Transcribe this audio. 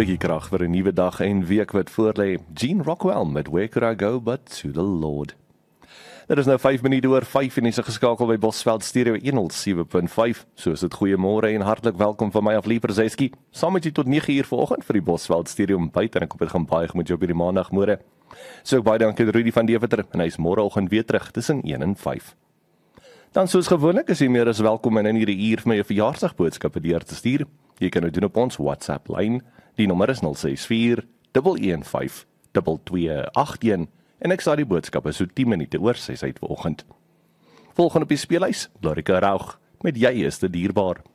Bietjie krag vir 'n nuwe dag en week wat voorlê. Gene Rockwell met Where Could I Go But To The Lord. Dit is nou 5 minute oor 5 en is geskakel by Bosveld Stereo 107.5. So is dit goeiemôre en hartlik welkom van my af Lieperzeski. Saam met jy tot 9 uur vanoggend vir die Bosveld Stereo ontbyt en ek hoop dit gaan baie goed met jou op hierdie maandagmôre. So ook baie dankie aan Rudy van Deventer en hy is môreoggend weer terug tussen 1 en 5. Dan soos gewoonlik is jy meer as welkom in hierdie uur vir my 'n verjaarsdagboodskappe deur te stuur. Jy kan dit doen op ons WhatsApp lyn. Die nommer is 064 115 2281 en ek sal die boodskappe so 10 minute oor 6 uit vanoggend. Volgende op die speellys, Lorika Raug met Jy is te dierbaar.